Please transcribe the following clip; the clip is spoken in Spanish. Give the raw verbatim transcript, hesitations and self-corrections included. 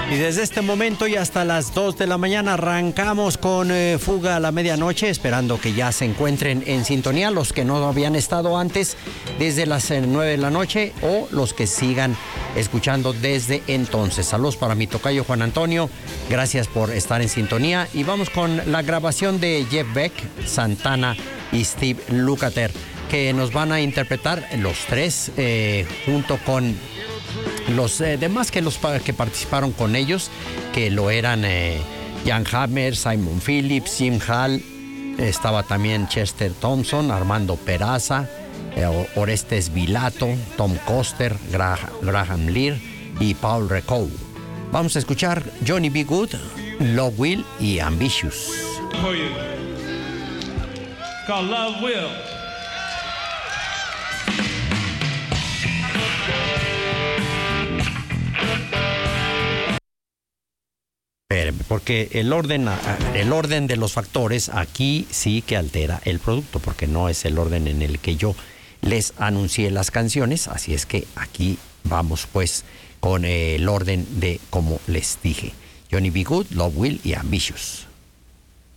Y desde este momento y hasta las dos de la mañana arrancamos con eh, Fuga a la Medianoche, esperando que ya se encuentren en sintonía los que no habían estado antes desde las eh, nueve de la noche o los que sigan escuchando desde entonces. Saludos para mi tocayo Juan Antonio, gracias por estar en sintonía y vamos con la grabación de Jeff Beck, Santana y Steve Lukather, que nos van a interpretar los tres eh, junto con los eh, demás que los que participaron con ellos, que lo eran eh, Jan Hammer, Simon Phillips, Jim Hall, estaba también Chester Thompson, Armando Peraza, eh, Orestes Vilato, Tom Coster, Graham, Graham Lear y Paul Recow. Vamos a escuchar Johnny B. Good, Love Will y Ambitious. For you. Called Love Will. Porque el orden, el orden de los factores aquí sí que altera el producto, porque no es el orden en el que yo les anuncié las canciones, así es que aquí vamos pues con el orden de como les dije. Johnny B. Good, Love Will y Ambitious.